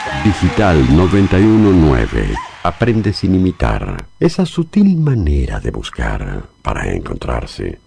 Digital 919. Aprende sin imitar. Esa sutil manera de buscar para encontrarse.